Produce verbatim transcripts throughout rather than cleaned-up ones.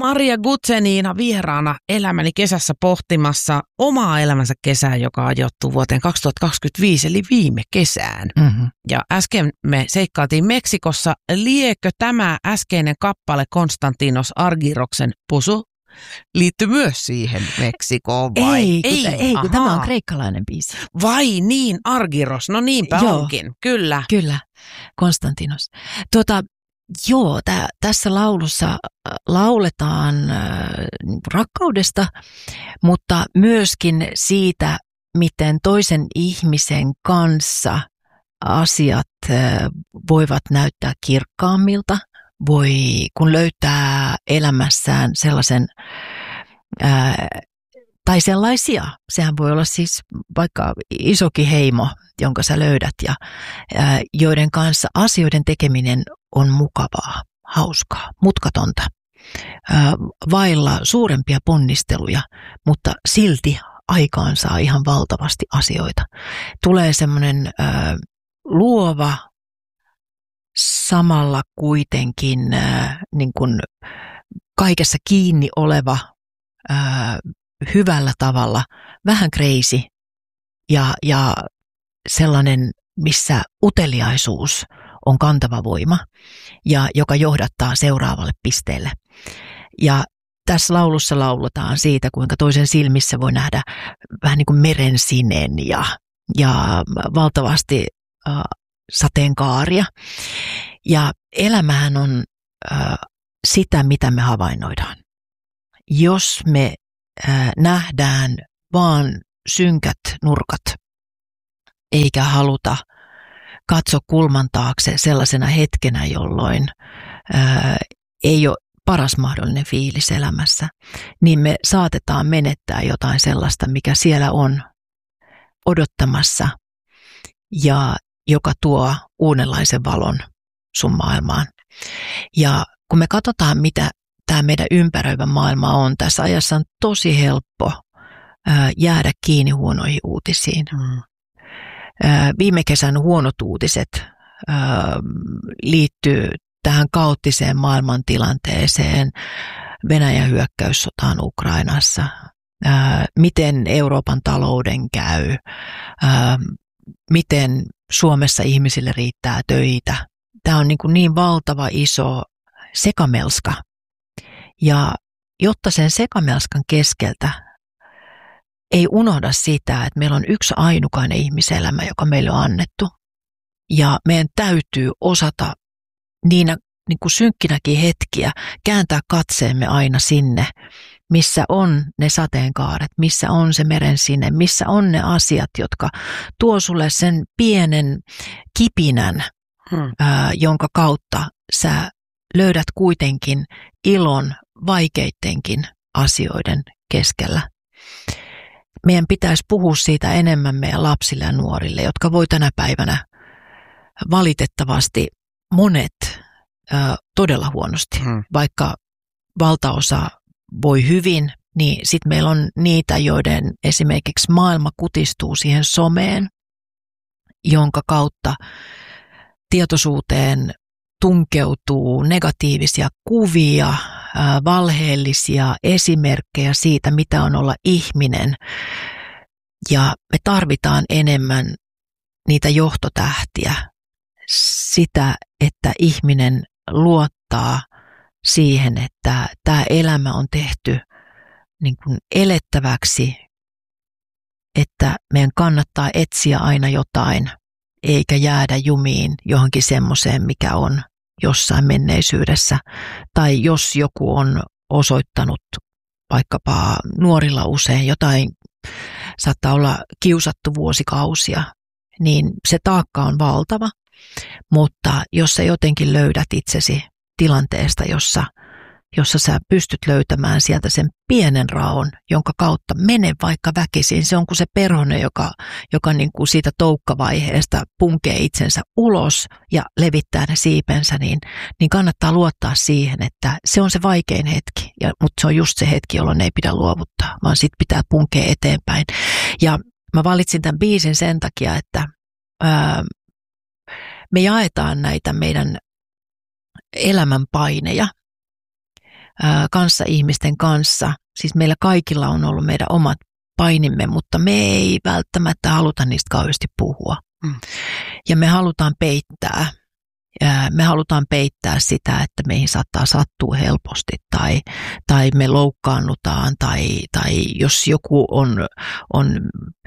Maria Guzenina vieraana Elämäni kesässä pohtimassa omaa elämänsä kesää, joka ajoittuu vuoteen kaksituhattakaksikymmentäviisi, eli viime kesään. Mm-hmm. Ja äsken me seikkailtiin Meksikossa. Liekö tämä äskeinen kappale Konstantinos Argyroksen Pusu liittyy myös siihen Meksikoon vai? Ei, ei, kun, ei, kun tämä on kreikkalainen biisi. Vai niin, Argyros, no niinpä Joo. onkin, kyllä. Kyllä, Konstantinos. Tuota, joo, tä, tässä laulussa lauletaan äh, rakkaudesta, mutta myöskin siitä, miten toisen ihmisen kanssa asiat äh, voivat näyttää kirkkaammilta. Voi, kun löytää elämässään sellaisen, ää, tai sellaisia, sehän voi olla siis vaikka isokin heimo, jonka sä löydät, ja ää, joiden kanssa asioiden tekeminen on mukavaa, hauskaa, mutkatonta, ää, vailla suurempia ponnisteluja, mutta silti aikaan saa ihan valtavasti asioita. Tulee semmoinen ää, luova, samalla kuitenkin äh, niin kuin kaikessa kiinni oleva, äh, hyvällä tavalla, vähän crazy ja, ja sellainen, missä uteliaisuus on kantava voima ja joka johdattaa seuraavalle pisteelle. Ja tässä laulussa lauletaan siitä, kuinka toisen silmissä voi nähdä vähän niin kuin merensinen ja, ja valtavasti äh, sateenkaaria. Ja elämähän on äh, sitä, mitä me havainnoidaan. Jos me äh, nähdään vaan synkät nurkat, eikä haluta katsoa kulman taakse sellaisena hetkenä, jolloin äh, ei ole paras mahdollinen fiilis elämässä, niin me saatetaan menettää jotain sellaista, mikä siellä on odottamassa ja joka tuo uudenlaisen valon sun maailmaan. Ja kun me katsotaan, mitä tämä meidän ympäröivä maailma on, tässä ajassa on tosi helppo ää, jäädä kiinni huonoihin uutisiin. Mm. Ää, viime kesän huonot uutiset ää, liittyy tähän kaoottiseen maailmantilanteeseen, Venäjän hyökkäyssotaan Ukrainassa, ää, miten Euroopan talouden käy, ää, miten Suomessa ihmisille riittää töitä. Tämä on niin, kuin niin valtava iso sekamelska. Ja jotta sen sekamelskan keskeltä ei unohda sitä, että meillä on yksi ainukainen ihmiselämä, joka meille on annettu. Ja meidän täytyy osata niinä niin kuin synkkinäkin hetkiä kääntää katseemme aina sinne, missä on ne sateenkaaret, missä on se merensine, missä on ne asiat, jotka tuo sulle sen pienen kipinän, hmm. ää, jonka kautta sä löydät kuitenkin ilon vaikeittenkin asioiden keskellä. Meidän pitäisi puhua siitä enemmän meidän lapsille ja nuorille, jotka voi tänä päivänä valitettavasti monet ää, todella huonosti, hmm. vaikka valtaosa voi hyvin, niin sitten meillä on niitä, joiden esimerkiksi maailma kutistuu siihen someen, jonka kautta tietoisuuteen tunkeutuu negatiivisia kuvia, valheellisia esimerkkejä siitä, mitä on olla ihminen. Ja me tarvitaan enemmän niitä johtotähtiä, sitä, että ihminen luottaa siihen, että tämä elämä on tehty niin kuin elettäväksi, että meidän kannattaa etsiä aina jotain, eikä jäädä jumiin johonkin semmoiseen, mikä on jossain menneisyydessä. Tai jos joku on osoittanut vaikkapa nuorilla usein jotain, saattaa olla kiusattu vuosikausia, niin se taakka on valtava. Mutta jos sä jotenkin löydät itsesi tilanteesta, jossa, jossa sä pystyt löytämään sieltä sen pienen raon, jonka kautta mene vaikka väkisin. Se on kuin se perhonen, joka, joka niin kuin siitä toukkavaiheesta punkee itsensä ulos ja levittää ne siipensä, niin, niin kannattaa luottaa siihen, että se on se vaikein hetki. Ja, mutta se on just se hetki, jolloin ei pidä luovuttaa, vaan sit pitää punkea eteenpäin. Ja mä valitsin tämän biisin sen takia, että ää, me jaetaan näitä meidän elämän paineja ää, kanssa ihmisten kanssa. Siis meillä kaikilla on ollut meidän omat painimme, mutta me ei välttämättä haluta niistä kauheasti puhua. Mm. Ja me halutaan peittää. Me halutaan peittää sitä, että meihin saattaa sattua helposti tai, tai me loukkaannutaan tai, tai jos joku on, on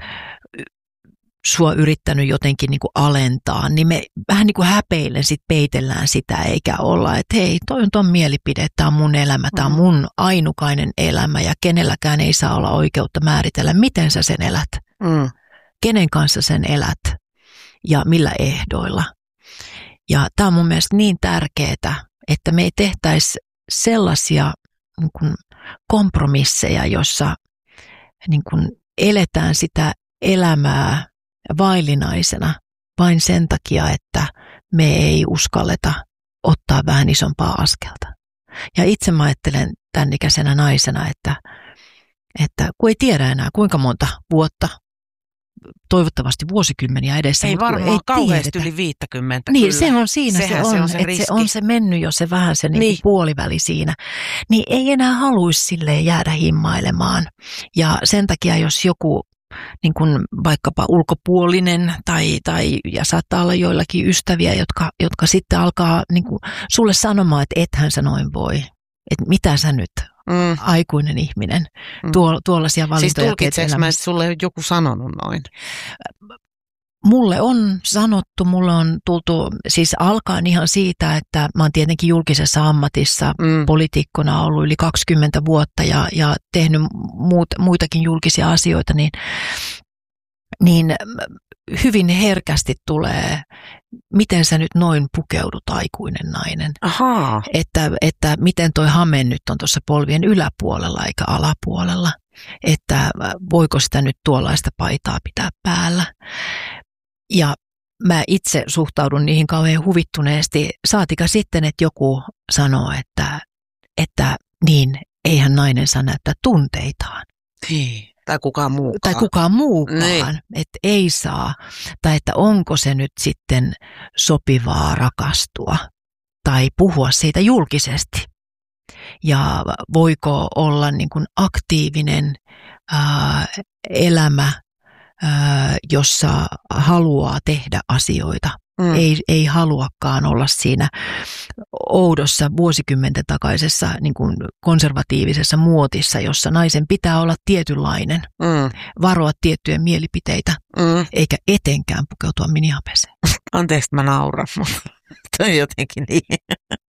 sua yrittänyt jotenkin niin kuin alentaa, niin me vähän niin kuin häpeillen sit peitellään sitä eikä olla, että hei, toi on ton mielipide, tämä on mun elämä, tämä on mun ainukainen elämä ja kenelläkään ei saa olla oikeutta määritellä, miten sä sen elät, mm. kenen kanssa sen elät ja millä ehdoilla. Ja tämä on mun mielestä niin tärkeää, että me ei tehtäisi sellaisia niin kuin kompromisseja, jossa niin kuin eletään sitä elämää vaillinaisena vain sen takia, että me ei uskalleta ottaa vähän isompaa askelta. Ja itse mä ajattelen tämän ikäisenä naisena, että, että kun ei tiedä enää kuinka monta vuotta, toivottavasti vuosikymmeniä edessä. Ei varmaan ei kauheasti tiedetä. Yli viittäkymmentä. Niin, kyllä. se on siinä, se on, se on, se, että se on se mennyt jo se vähän se niin. Niin puoliväli siinä. Niin ei enää haluaisi silleen jäädä himmailemaan. Ja sen takia, jos joku niin kuin vaikkapa ulkopuolinen tai, tai ja saattaa olla joillakin ystäviä, jotka, jotka sitten alkaa niin kuin sulle sanomaan, että ethän sä noin voi. Että mitä sä nyt, mm. aikuinen ihminen, mm. tuo, tuollaisia valintoja. Siis tulkitseeko mä, että sulle on joku sanonut noin? Mulle on sanottu, mulle on tultu, siis alkaen ihan siitä, että mä oon tietenkin julkisessa ammatissa mm. poliitikkona ollut yli kaksikymmentä vuotta ja, ja tehnyt muut, muitakin julkisia asioita, niin, niin hyvin herkästi tulee, miten sä nyt noin pukeudut, aikuinen nainen. Ahaa. Että, että miten toi hame nyt on tuossa polvien yläpuolella eikä alapuolella. Että voiko sitä nyt tuollaista paitaa pitää päällä. Ja mä itse suhtaudun niihin kauhean huvittuneesti. Saatika sitten, että joku sanoo, että, että niin, eihän nainen saa näyttää tunteitaan. Hei. Tai kukaan muukaan. Tai kukaan muukaan, niin. Että ei saa. Tai että onko se nyt sitten sopivaa rakastua tai puhua siitä julkisesti. Ja voiko olla niin kuin aktiivinen ää, elämä, ää, jossa haluaa tehdä asioita. Mm. Ei, ei haluakaan olla siinä oudossa vuosikymmenten takaisessa niin kuin konservatiivisessa muotissa, jossa naisen pitää olla tietynlainen, mm. varoa tiettyjä mielipiteitä, mm. eikä etenkään pukeutua minihapeseen. Anteeksi, mä nauran, mutta toi jotenkin niin.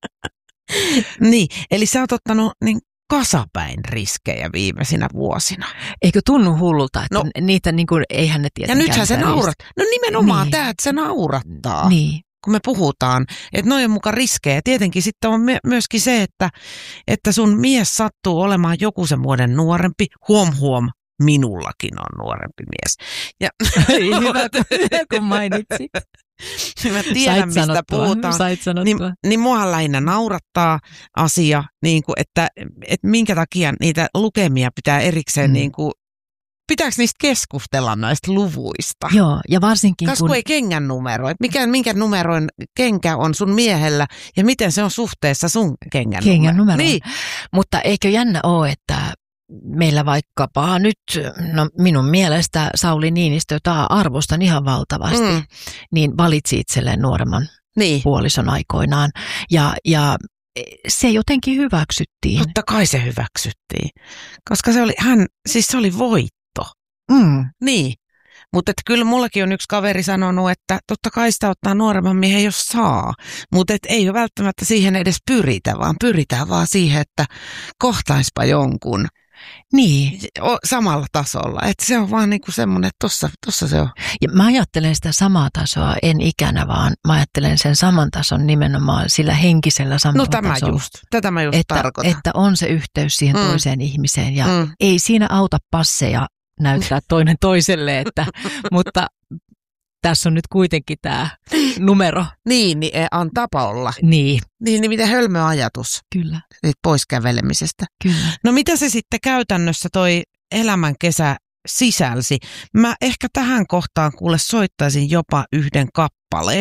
Niin, eli sä oot ottanut niin kasapäin riskejä viimeisinä vuosina. Eikö tunnu hullulta, että no, niitä niin kuin, eihän ne tietenkään. Ja nythän se naurat. No nimenomaan niin. Tämä, että se naurattaa. Niin. Kun me puhutaan, että noi on muka riskejä. Tietenkin sitten on myöskin se, että, että sun mies sattuu olemaan joku sen vuoden nuorempi. Huom huom, minullakin on nuorempi mies. Ja hyvä, kun mainitsit. Mä tiedän, Sait mistä sanottua. Puhutaan. Niin, niin muahan lähinnä naurattaa asia, niin kuin, että, että minkä takia niitä lukemia pitää erikseen, mm. niin kuin, pitääkö niistä keskustella näistä luvuista? Joo, ja varsinkin Kas, kun... kun ei kengän numero, että mikä, minkä numeroin kenkä on sun miehellä ja miten se on suhteessa sun kengän, kengän numeroon. Niin. Mutta eikö jännä ole, että meillä vaikkapa nyt, no minun mielestä Sauli Niinistö, jota arvostan ihan valtavasti, mm. niin valitsi itselleen nuoremman niin. puolison aikoinaan. Ja, ja se jotenkin hyväksyttiin. Totta kai se hyväksyttiin, koska se oli, hän, siis se oli voitto. Mm. Niin, mutta kyllä mullakin on yksi kaveri sanonut, että totta kai sitä ottaa nuoremman miehen, jos saa. Mutta ei ole välttämättä siihen edes pyritä, vaan pyritään vaan siihen, että kohtaispa jonkun. Niin. Samalla tasolla. Että se on vaan niinku semmoinen, että tossa, tossa se on. Ja mä ajattelen sitä samaa tasoa, en ikänä, vaan mä ajattelen sen saman tason nimenomaan sillä henkisellä samalla no, tämä tasolla. Just. Tätä mä just että, tarkoitan. Että on se yhteys siihen mm. toiseen ihmiseen ja mm. ei siinä auta passeja näyttää toinen toiselle, että, mutta tässä on nyt kuitenkin tämä numero. Niin, niin on tapa olla. Niin. Niin, niin miten hölmö ajatus. Kyllä. Poiskävelemisestä. Kyllä. No mitä se sitten käytännössä toi elämän kesä sisälsi? Mä ehkä tähän kohtaan kuule soittaisin jopa yhden kappaleen.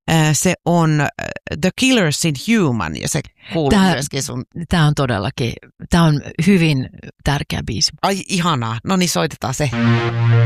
Se on The Killers in Human ja se kuuluu tää, myöskin sun. Tämä on todellakin, tämä on hyvin tärkeä biisi. Ai ihanaa, no niin soitetaan se.